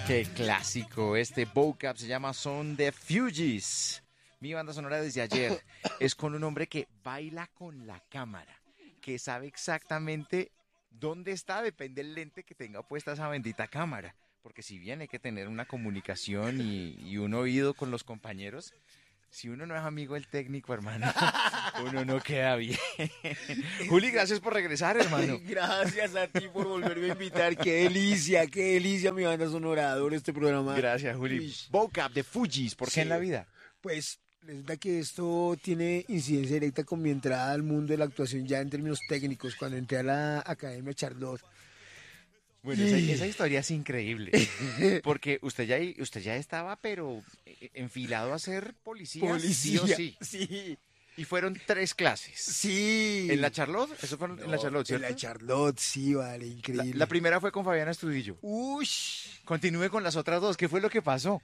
Qué clásico. Este vocab se llama Son the Fugees. Mi banda sonora desde ayer es con un hombre que baila con la cámara, que sabe exactamente dónde está, depende del lente que tenga puesta esa bendita cámara. Porque si bien hay que tener una comunicación y un oído con los compañeros, si uno no es amigo del técnico, hermano, uno no queda bien. Juli, gracias por regresar, hermano. Gracias a ti por volverme a invitar. Qué delicia, mi banda sonora. Adoro este programa. Gracias, Juli. Uy, Vocab de Fugees, ¿por qué sí. en la vida? Pues resulta que esto tiene incidencia directa con mi entrada al mundo de la actuación ya en términos técnicos, cuando entré a la Academia Charlotte. Bueno, esa historia es increíble, porque usted ya estaba, pero enfilado a ser policía, sí o sí. Sí, Y fueron 3 clases. sí. ¿En la Charlotte? Eso fue en la Charlotte, En ¿cierto? la Charlotte, sí, vale, La, increíble. la primera fue con Fabiana Estudillo. Ush. Continúe con las otras 2. ¿Qué fue lo que pasó?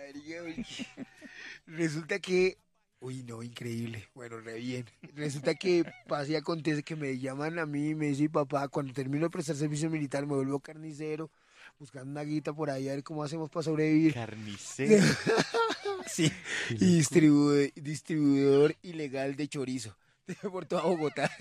Resulta que, uy, no, increíble. Bueno, re bien. Resulta que pasa y acontece que me llaman a mí y me dice, papá, cuando termino de prestar servicio militar me vuelvo carnicero, buscando una guita por ahí a ver cómo hacemos para sobrevivir. Carnicero. Sí, Qué y loco. distribuidor ilegal de chorizo por toda Bogotá.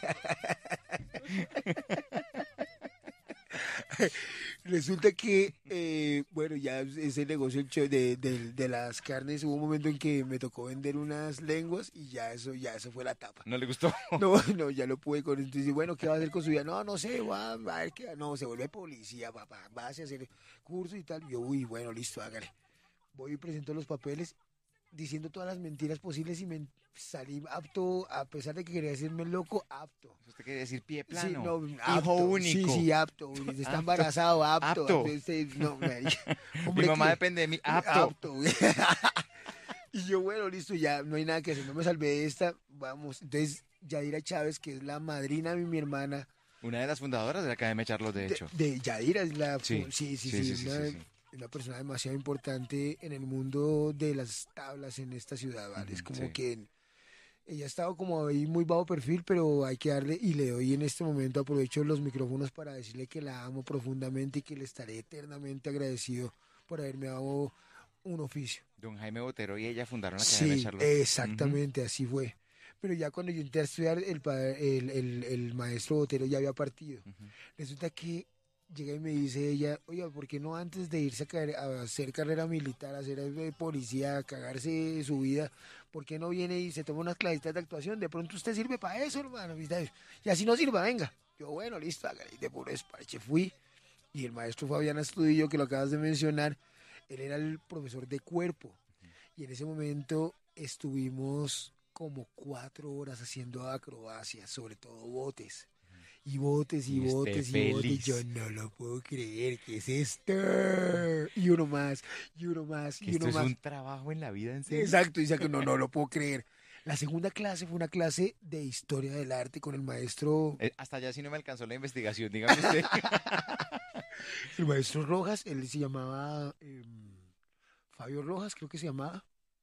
Resulta que, bueno, ya ese negocio de las carnes, hubo un momento en que me tocó vender unas lenguas y ya eso fue la tapa. ¿No le gustó? No, no, ya lo pude con entonces, bueno, ¿qué va a hacer con su vida? No, no sé, va a ver qué, no, se vuelve policía, papá, va a hacer curso y tal. Yo, uy, bueno, listo, hágale. Voy y presento los papeles diciendo todas las mentiras posibles y me salí apto, a pesar de que quería decirme loco, apto. ¿Usted quiere decir pie Sí, plano? no, Hijo apto. único. Sí, apto. Está Apto. embarazado, apto. Apto. No, Mi hombre, mamá ¿qué? depende de mí. Apto. Apto. Y yo, bueno, listo, ya no hay nada que hacer, no me salvé de esta, vamos. Entonces, Yadira Chávez, que es la madrina de mi hermana, Una de las fundadoras de la Academia Charlos, de hecho. de Yadira, es la, Sí. sí, una persona demasiado importante en el mundo de las tablas en esta ciudad, ¿vale? Es como Sí. que ella ha estado como ahí muy bajo perfil, pero hay que darle, y le doy en este momento, aprovecho los micrófonos para decirle que la amo profundamente y que le estaré eternamente agradecido por haberme dado un oficio. Don Jaime Botero y ella fundaron la Academia Sí, Charlos. exactamente, así fue. Pero ya cuando yo entré a estudiar, el maestro Botero ya había partido. Resulta que llega y me dice ella, oiga, ¿por qué no antes de irse a hacer carrera militar, a ser policía, a cagarse su vida, ¿por qué no viene y se toma unas clasitas de actuación? De pronto usted sirve para eso, hermano. Y así no sirva, venga. Yo, bueno, listo, hágale. Y de puro despache fui. Y el maestro Fabián Astudillo, que lo acabas de mencionar, él era el profesor de cuerpo. Y en ese momento estuvimos como 4 horas haciendo acrobacias, sobre todo botes. Y botes y Y botes esté y botes. feliz. Yo no lo puedo creer. ¿Qué es esto? Y uno más, y uno más, Que y esto uno es más. un trabajo en la vida, ¿en serio? Exacto, dice que no, no lo puedo creer. La segunda clase fue una clase de historia del arte con el maestro, Hasta allá sí no me alcanzó la investigación, dígame usted. el maestro Rojas, él se llamaba Fabio Rojas, creo que se llamaba.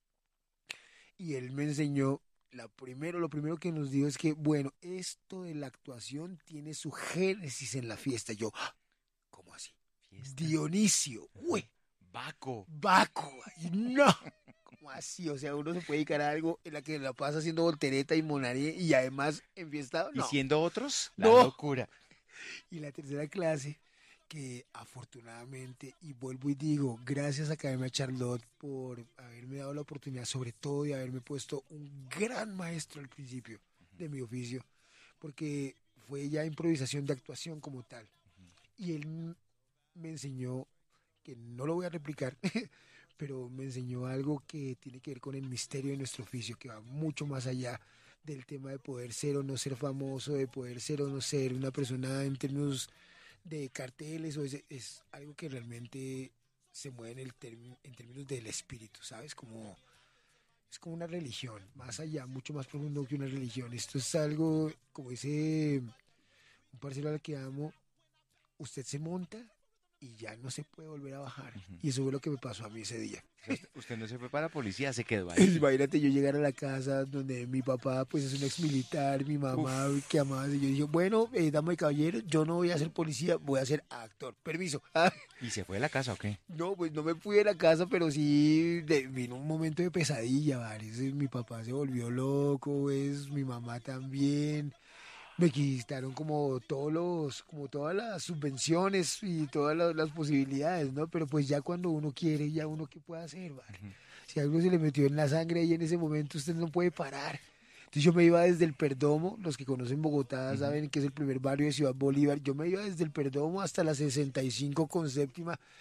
Y él me enseñó, lo primero que nos dijo es que, bueno, esto de la actuación tiene su génesis en la fiesta. Yo, "Ah, ¿cómo así? Fiesta. Dionisio, uy, Baco. Baco, y no, ¿cómo así? O sea, uno se puede dedicar a algo en la que la pasa haciendo voltereta y monaría y además enfiestado, ¿Y no, siendo otros? La no. locura. Y la tercera clase, que afortunadamente, y vuelvo y digo, gracias a Academia Charlotte por haberme dado la oportunidad, sobre todo de haberme puesto un gran maestro al principio de mi oficio, porque fue ya improvisación de actuación como tal. Y él me enseñó, que no lo voy a replicar, pero me enseñó algo que tiene que ver con el misterio de nuestro oficio, que va mucho más allá del tema de poder ser o no ser famoso, de poder ser o no ser una persona en términos de carteles, es algo que realmente se mueve en términos del espíritu, ¿sabes? Es como una religión, más allá, mucho más profundo que una religión. Esto es algo, como dice un parcero al que amo, usted se monta y ya no se puede volver a bajar. Ujú. Y eso fue lo que me pasó a mí ese día. O sea, usted no se fue para la policía, se quedó ahí. Imagínate yo llegar a la casa donde mi papá pues es un ex militar, mi mamá que amaba, y yo dije, bueno, dama y caballero, yo no voy a ser policía, voy a ser actor. Permiso. ¿Y se fue de la casa o qué? No, pues no me fui de la casa, pero sí vino un momento de pesadilla, ¿vale? Mi papá se volvió loco, pues, mi mamá también. Me quitaron como todas las subvenciones y todas las posibilidades, ¿no? Pero pues ya cuando uno quiere, ya uno qué puede hacer, ¿vale? Ujú. Si algo se le metió en la sangre y en ese momento usted no puede parar. Entonces yo me iba desde el Perdomo, los que conocen Bogotá Ujú. saben que es el primer barrio de Ciudad Bolívar, yo me iba desde el Perdomo hasta la 65 con séptima